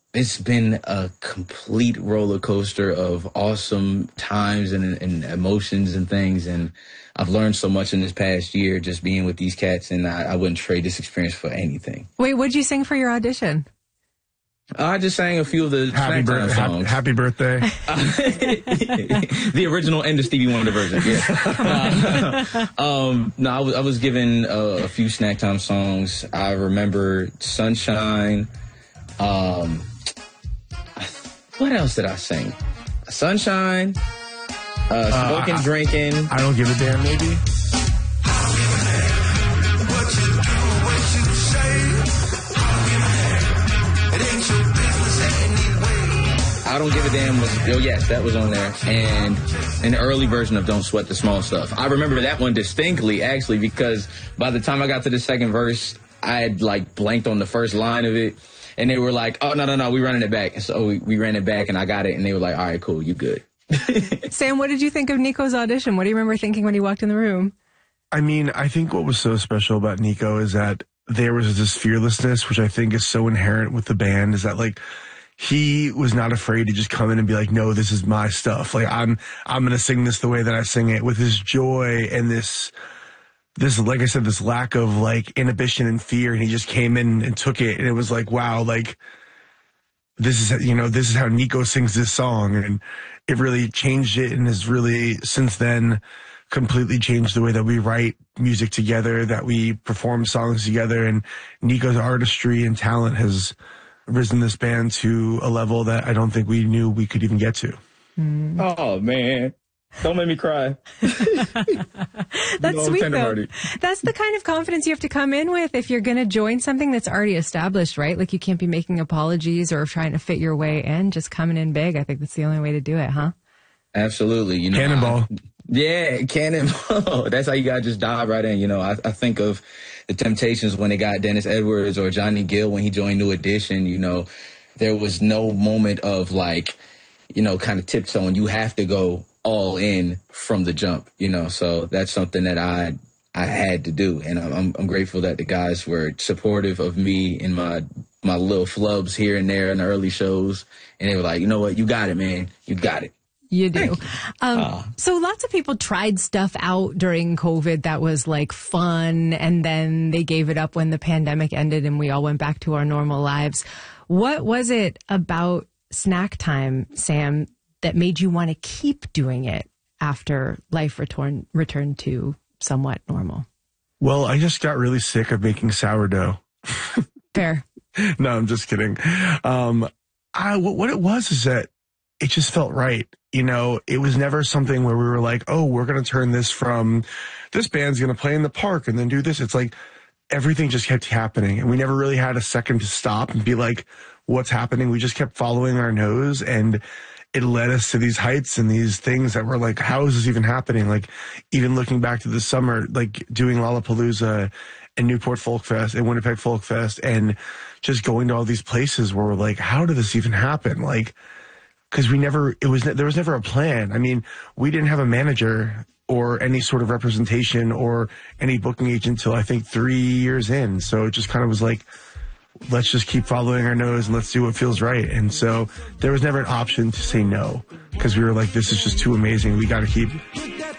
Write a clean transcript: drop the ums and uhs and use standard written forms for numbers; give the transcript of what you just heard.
It's been a complete roller coaster of awesome times and emotions and things. And I've learned so much in this past year just being with these cats, and I wouldn't trade this experience for anything. Wait, what'd you sing for your audition? I just sang a few of the Snacktown songs. Happy birthday. The original and the Stevie Wonder version, yeah. No, I was given a few Snacktown songs. I remember Sunshine. What else did I sing? Sunshine, Smoking, Drinking. I Don't Give a Damn, maybe? I Don't Give a Damn was, oh yes, that was on there. And an early version of Don't Sweat the Small Stuff. I remember that one distinctly, actually, because by the time I got to the second verse, I had like blanked on the first line of it. And they were like, oh, no, we running it back. And so we ran it back and I got it. And they were like, all right, cool, you good. Sam, what did you think of Nico's audition? What do you remember thinking when he walked in the room? I mean, I think what was so special about Nico is that there was this fearlessness, which I think is so inherent with the band, is that like, he was not afraid to just come in and be like, no, this is my stuff. Like, I'm going to sing this the way that I sing it, with this joy and this, like I said, this lack of like inhibition and fear. And he just came in and took it. And it was like, wow, like this is how Nico sings this song. And it really changed it, and has really since then completely changed the way that we write music together, that we perform songs together. And Nico's artistry and talent has risen this band to a level that I don't think we knew we could even get to. Oh, man. Don't make me cry. That's sweet, though. That's the kind of confidence you have to come in with if you're going to join something that's already established, right? Like, you can't be making apologies or trying to fit your way in, just coming in big. I think that's the only way to do it, huh? Absolutely. You know, Cannonball. Yeah, Cannonball. That's how you got to just dive right in. You know, I think of the Temptations when they got Dennis Edwards, or Johnny Gill when he joined New Edition. You know, there was no moment of like, you know, kind of tiptoeing. You have to go all in from the jump, you know. So that's something that I had to do, and I'm grateful that the guys were supportive of me in my little flubs here and there in the early shows, and they were like, you know what, you got it, man, you got it. You do. So lots of people tried stuff out during COVID that was like fun, and then they gave it up when the pandemic ended and we all went back to our normal lives. What was it about Snack Time, Sam, that made you want to keep doing it after life returned to somewhat normal? Well, I just got really sick of making sourdough. Fair. No, I'm just kidding. What it was is that it just felt right. You know, it was never something where we were like, oh, we're going to turn this from, this band's going to play in the park and then do this. It's like everything just kept happening, and we never really had a second to stop and be like, what's happening? We just kept following our nose, and it led us to these heights and these things that were like, how is this even happening? Like, even looking back to the summer, like doing Lollapalooza and Newport Folk Fest and Winnipeg Folk Fest, and just going to all these places where we're like, how did this even happen? Like, because there was never a plan. I mean, we didn't have a manager or any sort of representation or any booking agent until I think 3 years in. So it just kind of was like, let's just keep following our nose and let's do what feels right. And so there was never an option to say no, because we were like, this is just too amazing. We got to keep